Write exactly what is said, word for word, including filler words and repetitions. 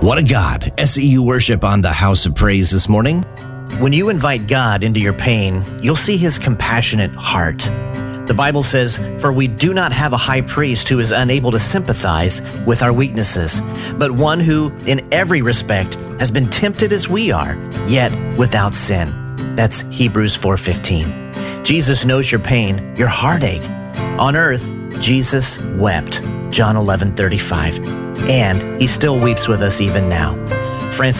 What a God. S E U worship on the House of Praise this morning. When you invite God into your pain, you'll see his compassionate heart. The Bible says, "For we do not have a high priest who is unable to sympathize with our weaknesses, but one who, in every respect, has been tempted as we are, yet without sin." That's Hebrews four fifteen. Jesus knows your pain, your heartache. On earth, Jesus wept, John eleven thirty-five. And he still weeps with us even now. Francis